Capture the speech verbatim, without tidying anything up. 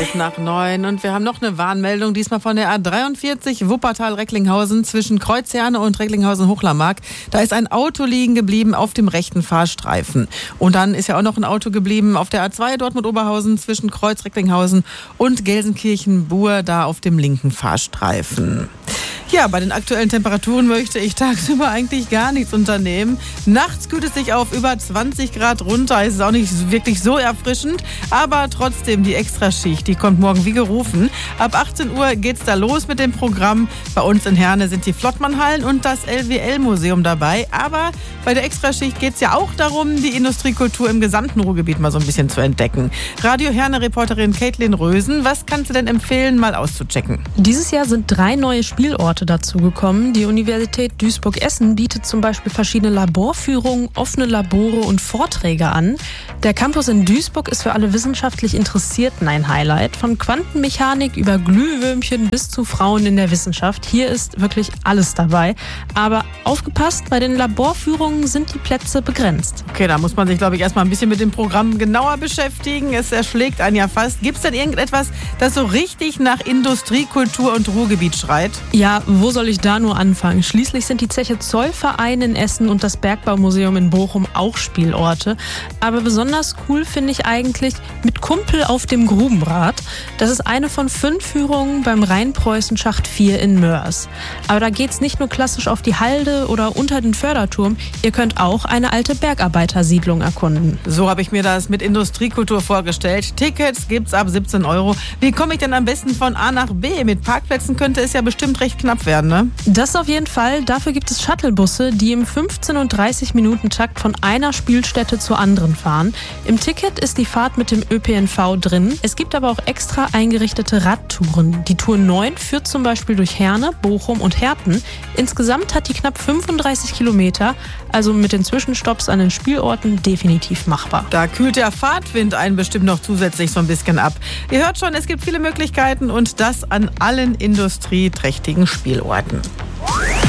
elf nach neun und wir haben noch eine Warnmeldung, diesmal von der A dreiundvierzig Wuppertal-Recklinghausen zwischen Kreuzherne und Recklinghausen-Hochlermark. Da ist ein Auto liegen geblieben auf dem rechten Fahrstreifen. Und dann ist ja auch noch ein Auto geblieben auf der A zwei Dortmund-Oberhausen zwischen Kreuz-Recklinghausen und Gelsenkirchen-Buhr, da auf dem linken Fahrstreifen. Ja, bei den aktuellen Temperaturen möchte ich tagsüber eigentlich gar nichts unternehmen. Nachts kühlt es sich auf über zwanzig Grad runter. Es ist auch nicht wirklich so erfrischend, aber trotzdem die Extraschicht, die kommt morgen wie gerufen. Ab achtzehn Uhr geht's da los mit dem Programm. Bei uns in Herne sind die Flottmannhallen und das L W L-Museum dabei. Aber bei der Extraschicht geht's ja auch darum, die Industriekultur im gesamten Ruhrgebiet mal so ein bisschen zu entdecken. Radio Herne-Reporterin Caitlin Rösen, was kannst du denn empfehlen, mal auszuchecken? Dieses Jahr sind drei neue Spielorte dazugekommen. Die Universität Duisburg-Essen bietet zum Beispiel verschiedene Laborführungen, offene Labore und Vorträge an. Der Campus in Duisburg ist für alle wissenschaftlich Interessierten ein Highlight. Von Quantenmechanik über Glühwürmchen bis zu Frauen in der Wissenschaft. Hier ist wirklich alles dabei. Aber aufgepasst, bei den Laborführungen sind die Plätze begrenzt. Okay, da muss man sich, glaube ich, erstmal ein bisschen mit dem Programm genauer beschäftigen. Es erschlägt einen ja fast. Gibt es denn irgendetwas, das so richtig nach Industrie, Kultur und Ruhrgebiet schreit? Ja, wo soll ich da nur anfangen? Schließlich sind die Zeche Zollverein in Essen und das Bergbaumuseum in Bochum auch Spielorte. Aber besonders cool finde ich eigentlich mit Kumpel auf dem Grubenrad. Das ist eine von fünf Führungen beim Rheinpreußen-Schacht vier in Mörs. Aber da geht's nicht nur klassisch auf die Halde oder unter den Förderturm. Ihr könnt auch eine alte Bergarbeitersiedlung erkunden. So habe ich mir das mit Industriekultur vorgestellt. Tickets gibt's ab siebzehn Euro. Wie komme ich denn am besten von A nach B? Mit Parkplätzen könnte es ja bestimmt recht knapp werden, ne? Das auf jeden Fall. Dafür gibt es Shuttlebusse, die im fünfzehn- und dreißig Minuten Takt von einer Spielstätte zur anderen fahren. Im Ticket ist die Fahrt mit dem Ö P N V drin. Es gibt aber auch extra eingerichtete Radtouren. Die Tour neun führt zum Beispiel durch Herne, Bochum und Herten. Insgesamt hat die knapp fünfunddreißig Kilometer, also mit den Zwischenstopps an den Spielorten definitiv machbar. Da kühlt der Fahrtwind einen bestimmt noch zusätzlich so ein bisschen ab. Ihr hört schon, es gibt viele Möglichkeiten und das an allen industrieträchtigen Spielorten.